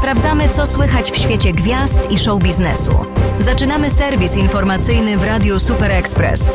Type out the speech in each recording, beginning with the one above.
Sprawdzamy, co słychać w świecie gwiazd i show biznesu. Zaczynamy serwis informacyjny w Radiu Super Express.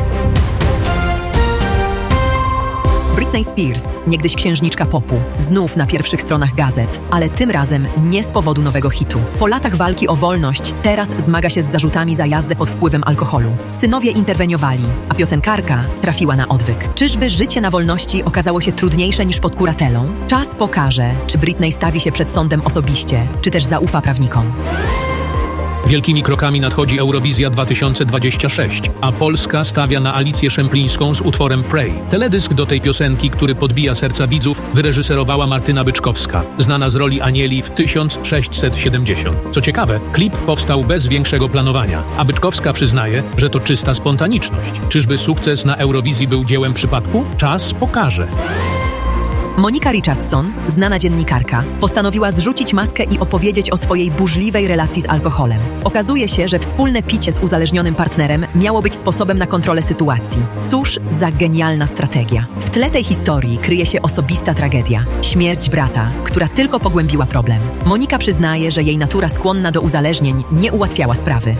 Britney Spears, niegdyś księżniczka popu, znów na pierwszych stronach gazet, ale tym razem nie z powodu nowego hitu. Po latach walki o wolność teraz zmaga się z zarzutami za jazdę pod wpływem alkoholu. Synowie interweniowali, a piosenkarka trafiła na odwyk. Czyżby życie na wolności okazało się trudniejsze niż pod kuratelą? Czas pokaże, czy Britney stawi się przed sądem osobiście, czy też zaufa prawnikom. Wielkimi krokami nadchodzi Eurowizja 2026, a Polska stawia na Alicję Szemplińską z utworem Pray. Teledysk do tej piosenki, który podbija serca widzów, wyreżyserowała Martyna Byczkowska, znana z roli Anieli w 1670. Co ciekawe, klip powstał bez większego planowania, a Byczkowska przyznaje, że to czysta spontaniczność. Czyżby sukces na Eurowizji był dziełem przypadku? Czas pokaże. Monika Richardson, znana dziennikarka, postanowiła zrzucić maskę i opowiedzieć o swojej burzliwej relacji z alkoholem. Okazuje się, że wspólne picie z uzależnionym partnerem miało być sposobem na kontrolę sytuacji. Cóż za genialna strategia. W tle tej historii kryje się osobista tragedia. Śmierć brata, która tylko pogłębiła problem. Monika przyznaje, że jej natura skłonna do uzależnień nie ułatwiała sprawy.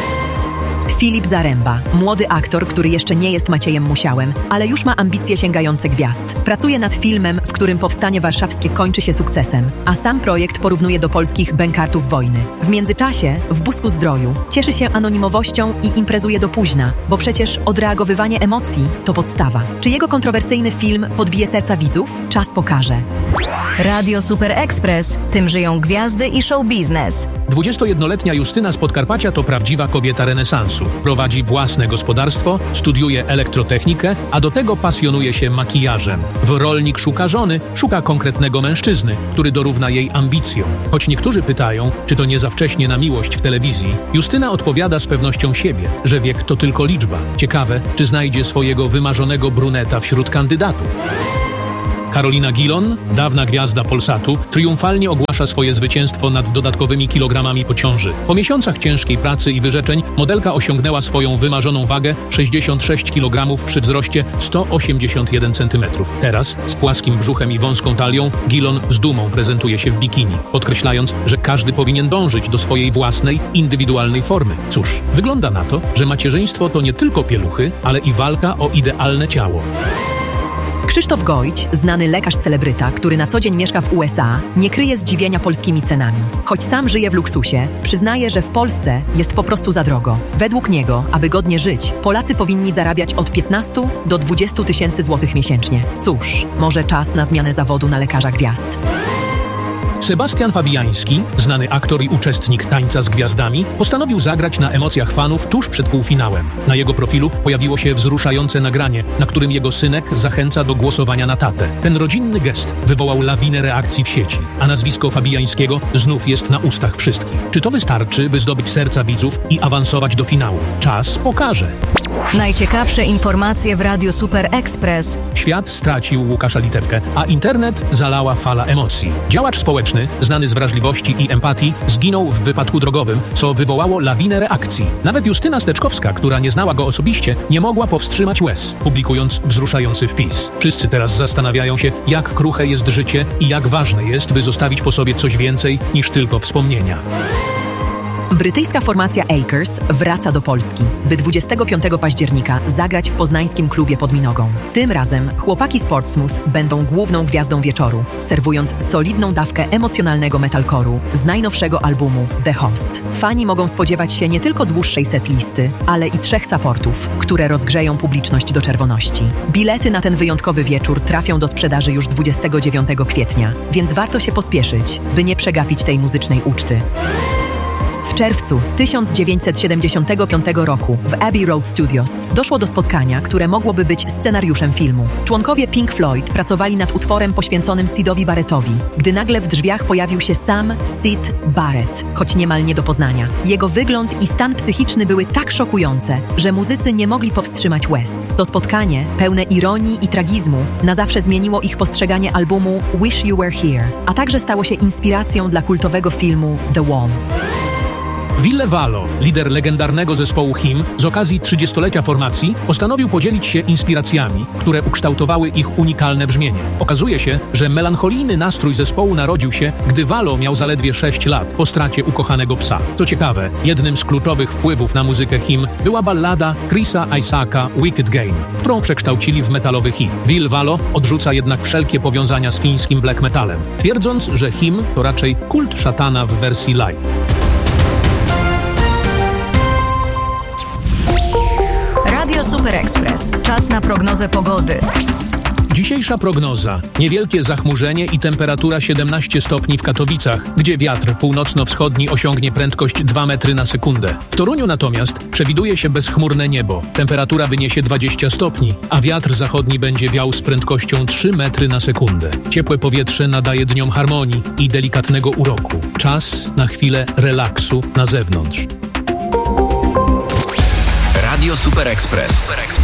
Filip Zaremba, młody aktor, który jeszcze nie jest Maciejem Musiałem, ale już ma ambicje sięgające gwiazd. Pracuje nad filmem, w którym powstanie warszawskie kończy się sukcesem, a sam projekt porównuje do polskich bękartów wojny. W międzyczasie, w Busku Zdroju, cieszy się anonimowością i imprezuje do późna, bo przecież odreagowywanie emocji to podstawa. Czy jego kontrowersyjny film podbije serca widzów? Czas pokaże. Radio Super Express, tym żyją gwiazdy i show biznes. 21-letnia Justyna z Podkarpacia to prawdziwa kobieta renesansu. Prowadzi własne gospodarstwo, studiuje elektrotechnikę, a do tego pasjonuje się makijażem. W Rolnik szuka żony, szuka konkretnego mężczyzny, który dorówna jej ambicjom. Choć niektórzy pytają, czy to nie za wcześnie na miłość w telewizji, Justyna odpowiada z pewnością siebie, że wiek to tylko liczba. Ciekawe, czy znajdzie swojego wymarzonego bruneta wśród kandydatów. Karolina Gilon, dawna gwiazda Polsatu, triumfalnie ogłasza swoje zwycięstwo nad dodatkowymi kilogramami po ciąży. Po miesiącach ciężkiej pracy i wyrzeczeń modelka osiągnęła swoją wymarzoną wagę 66 kg przy wzroście 181 cm. Teraz, z płaskim brzuchem i wąską talią, Gilon z dumą prezentuje się w bikini, podkreślając, że każdy powinien dążyć do swojej własnej, indywidualnej formy. Cóż, wygląda na to, że macierzyństwo to nie tylko pieluchy, ale i walka o idealne ciało. Krzysztof Gojć, znany lekarz-celebryta, który na co dzień mieszka w USA, nie kryje zdziwienia polskimi cenami. Choć sam żyje w luksusie, przyznaje, że w Polsce jest po prostu za drogo. Według niego, aby godnie żyć, Polacy powinni zarabiać od 15 do 20 tysięcy złotych miesięcznie. Cóż, może czas na zmianę zawodu na lekarza gwiazd. Sebastian Fabiański, znany aktor i uczestnik Tańca z Gwiazdami, postanowił zagrać na emocjach fanów tuż przed półfinałem. Na jego profilu pojawiło się wzruszające nagranie, na którym jego synek zachęca do głosowania na tatę. Ten rodzinny gest wywołał lawinę reakcji w sieci, a nazwisko Fabiańskiego znów jest na ustach wszystkich. Czy to wystarczy, by zdobyć serca widzów i awansować do finału? Czas pokaże. Najciekawsze informacje w Radiu Super Express. Świat stracił Łukasza Litewkę, a internet zalała fala emocji. Działacz społeczny, znany z wrażliwości i empatii, zginął w wypadku drogowym, co wywołało lawinę reakcji. Nawet Justyna Steczkowska, która nie znała go osobiście, nie mogła powstrzymać łez, publikując wzruszający wpis. Wszyscy teraz zastanawiają się, jak kruche jest życie i jak ważne jest, by zostawić po sobie coś więcej niż tylko wspomnienia. Brytyjska formacja Acres wraca do Polski, by 25 października zagrać w poznańskim klubie pod Minogą. Tym razem chłopaki z Portsmouth będą główną gwiazdą wieczoru, serwując solidną dawkę emocjonalnego metalcore'u z najnowszego albumu The Host. Fani mogą spodziewać się nie tylko dłuższej setlisty, ale i 3 supportów, które rozgrzeją publiczność do czerwoności. Bilety na ten wyjątkowy wieczór trafią do sprzedaży już 29 kwietnia, więc warto się pospieszyć, by nie przegapić tej muzycznej uczty. W czerwcu 1975 roku w Abbey Road Studios doszło do spotkania, które mogłoby być scenariuszem filmu. Członkowie Pink Floyd pracowali nad utworem poświęconym Sidowi Barrettowi, gdy nagle w drzwiach pojawił się sam Syd Barrett, choć niemal nie do poznania. Jego wygląd i stan psychiczny były tak szokujące, że muzycy nie mogli powstrzymać łez. To spotkanie, pełne ironii i tragizmu, na zawsze zmieniło ich postrzeganie albumu Wish You Were Here, a także stało się inspiracją dla kultowego filmu The Wall. Ville Valo, lider legendarnego zespołu HIM, z okazji 30-lecia formacji postanowił podzielić się inspiracjami, które ukształtowały ich unikalne brzmienie. Okazuje się, że melancholijny nastrój zespołu narodził się, gdy Valo miał zaledwie 6 lat po stracie ukochanego psa. Co ciekawe, jednym z kluczowych wpływów na muzykę HIM była ballada Chrisa Isaaca Wicked Game, którą przekształcili w metalowy hit. Ville Valo odrzuca jednak wszelkie powiązania z fińskim black metalem, twierdząc, że HIM to raczej kult szatana w wersji live. Radio Super Express. Czas na prognozę pogody. Dzisiejsza prognoza. Niewielkie zachmurzenie i temperatura 17 stopni w Katowicach, gdzie wiatr północno-wschodni osiągnie prędkość 2 metry na sekundę. W Toruniu natomiast przewiduje się bezchmurne niebo. Temperatura wyniesie 20 stopni, a wiatr zachodni będzie wiał z prędkością 3 metry na sekundę. Ciepłe powietrze nadaje dniom harmonii i delikatnego uroku. Czas na chwilę relaksu na zewnątrz. Radio Super Express.